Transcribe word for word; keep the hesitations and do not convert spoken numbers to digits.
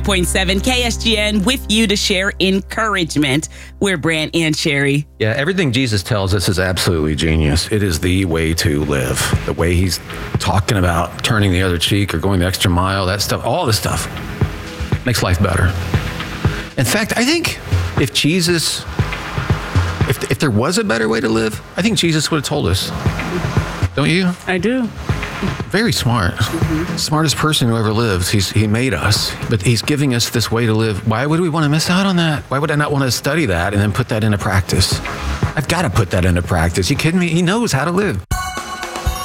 point seven K S G N with you to share encouragement. We're Brant and Sherry. Yeah, everything Jesus tells us is absolutely genius. It is the way to live. The way he's talking about turning the other cheek or going the extra mile, that stuff, all this stuff makes life better. In fact, I think if Jesus, if, if there was a better way to live, I think Jesus would have told us. Don't you? I do. Very smart. Mm-hmm. Smartest person who ever lived. He's He made us, but he's giving us this way to live. Why would we want to miss out on that? Why would I not want to study that and then put that into practice? I've got to put that into practice. You kidding me? He knows how to live.